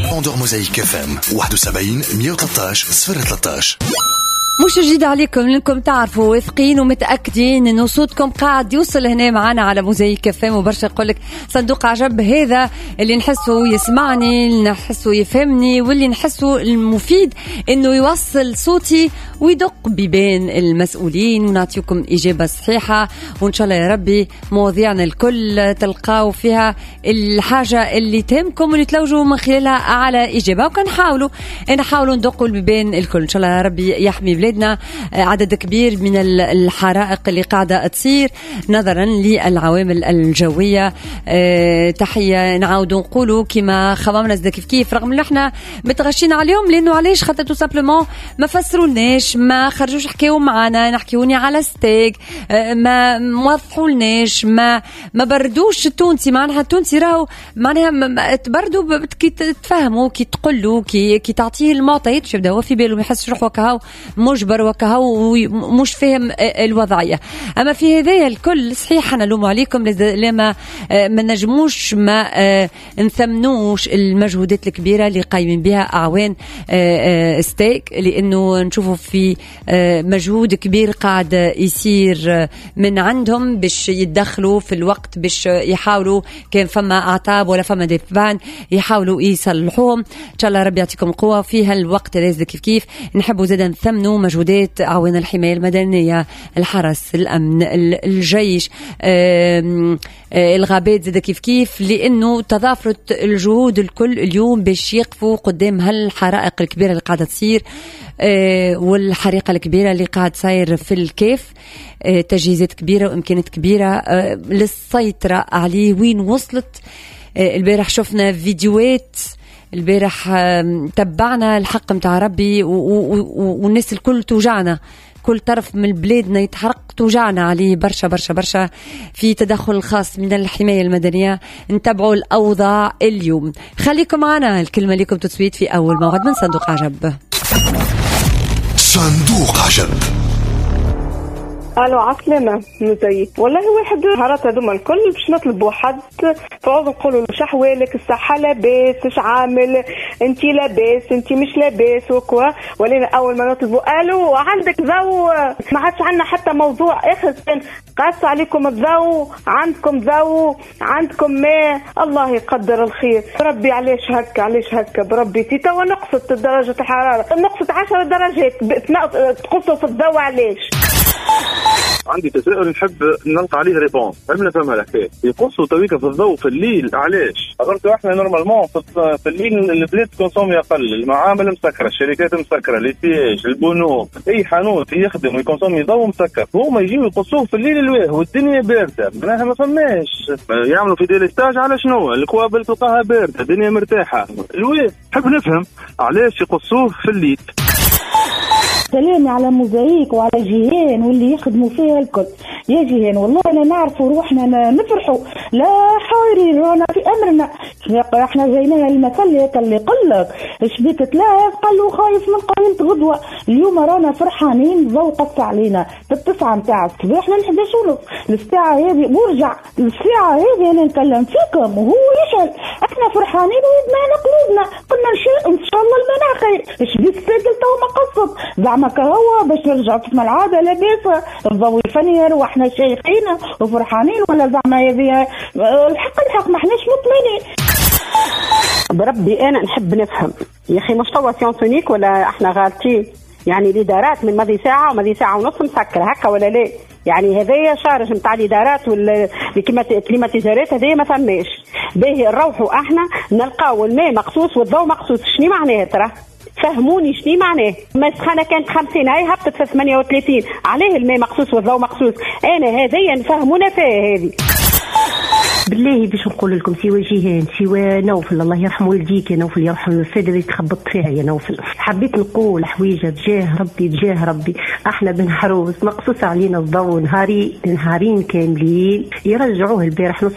رابوندور موزايك اف ام 71 113 013. مش جديد عليكم لأنكم تعرفوا واثقين ومتأكدين إنه صوتكم قاعد يوصل هنا معنا على موزايك كفام، وبرشا يقولك صندوق عجب هذا اللي نحسه يسمعني، اللي نحسه يفهمني، واللي نحسه المفيد إنه يوصل صوتي ويدق ببين المسؤولين ونعطيكم إجابة صحيحة. وإن شاء الله يا ربي مواضيعنا الكل تلقاو فيها الحاجة اللي تهمكم واللي تلوجوا من خلالها على إجابة، وكان نحاولوا ندقوا ببين الكل. إن شاء الله يا ربي يحمي بلادنا. عدد كبير من الحرائق اللي قاعدة تصير نظرا للعوامل الجوية. تحية نعاود نقولوا كما خممنا زدا كيف رغم اللي احنا متغشين عليهم، لأنه علاش خاطر تو سامبلومون ما فسرولناش، ما خرجوش حكيوا معنا، نحكيوني على ستيك، ما موضحولناش، ما بردوش التونسي. معناها التونسي راهو معناها تبردوا كي تفهموا، كي تقولوا، كي تعطيه المعطيات يبدا هو في باله ما يحسش روحه كهو مجبر وكهو مش فهم الوضعية. أما في هذا الكل صحيح أنا لوم عليكم لما ما نجموش ما نثمنوش المجهودات الكبيرة اللي قايمين بها أعوان ستيك، لأنه نشوفوا في مجهود كبير قاعد يصير من عندهم باش يتدخلوا في الوقت، باش يحاولوا كان فما أعطاب ولا فما دفان يحاولوا يصلحوهم. إن شاء الله ربي يعطيكم قوة في هالوقت لازم كيف نحبوا زادا نثمنوا مجهودات أعوان الحماية المدنية، الحرس، الأمن، الجيش، الغابات زادا كيف لأنه تضافرت الجهود الكل اليوم باش يقفوا قدام هالحرائق الكبيرة اللي قاعدة تصير، والحريقة الكبيرة اللي قاعد صاير في الكيف. تجهيزات كبيرة وإمكانات كبيرة للسيطرة عليه. وين وصلت؟ البارح شفنا فيديوهات، البارح تبعنا الحق متاع ربي والناس الكل توجعنا، كل طرف من بلادنا يتحرق توجعنا عليه برشا برشا برشا. في تدخل الخاص من الحماية المدنية نتبعوا الأوضاع اليوم. خليكم معنا، الكلمة لكم تصويت في أول موعد من صندوق عجب. صندوق عجب. الو عسلامة مزيك. والله واحد هارات هذوما الكل باش نطلبوا حد فعوض نقولوا له شحوالك الصحة لاباس، اش عامل انتي لاباس انتي مش لاباس وكوا. ولينا اول ما نطلبوا الو عندك ضو، ما عادش عندنا حتى موضوع اخر قاس عليكم الضو، عندكم ضو، عندكم ماء، الله يقدر الخير. بربي علاش هكا بربي تيتا ونقصت درجة الحرارة، نقصت 10 درجات تقصوا في الضو علاش؟ عندي تساؤل نحب نلقى عليه ريبونس. هل نفهم الحكايه يقصوا تويكا في الضوء في الليل علاش؟ خاطر احنا نورمالمون في الليل البلاد كونسومي اقل، المعامل مسكره، الشركات مسكره، ليتياج، البنوك، اي حانوت يخدم ويكونسومي ضوء مسكر، هما يجيو يقصوه في الليل الواه والدنيا بارده. معناها ما فماش يعملوا في ديليستاج على شنو؟ الكوابل تلقاها بارده، الدنيا مرتاحه، الواه نحب نفهم علاش يقصوه في الليل. سلامي على موزايك وعلى جيهان واللي يخدموا فيها الكل. يا جيهان والله أنا نعرف روحنا نفرحوا، لا حايرين رانا في أمرنا. احنا جاينا المثل هيك اللي قلك اش بيك تلاعب قالوا خايف من قيمة غدوة. اليوم رانا فرحانين، ضو قص علينا في 9 متاع الصباح ل 11:30 الساعة هذه، ورجع الساعة هذه أنا نكلم فيكم وهو يشعل. احنا فرحانين وبمانا قلوبنا، قلنا إن شاء الله المنع خير. اش بيك ساكل تو ما قصد زعما كهوا باش نرجع كما العادة لاباس الضوء يفنير واحنا شايفين وفرحانين، ولا زعما هذه الحق ما احناش مطمئنين. بربي انا نحب نفهم يا اخي، مش توا سيونسونيك ولا احنا غالطين؟ يعني الادارات من ماضي ساعه وماضي ساعه ونص مسكره هكا ولا لا؟ يعني هذايا شارج نتاع الادارات والكليماتيزارات هذايا ما فماش. باهي نروحوا احنا نلقاو الماء مقصوص والضوء مقصوص، شنو معناه ترى؟ فهموني شنو معناه؟ السخانه كانت 50 هاي هبطت في 38، عليه الماء مقصوص والضوء مقصوص؟ انا هذايا نفهمونا فيها هذه. بالله باش نقول لكم سوى جيهان سوى نوفل الله يرحم والديك يا نوفل، يرحم السيدة اللي تخبط فيها يا نوفل. حبيت نقول حويجة بجاه ربي احنا بن حروس مقصوص علينا الضوء نهارين كاملين، يرجعوه البارح نص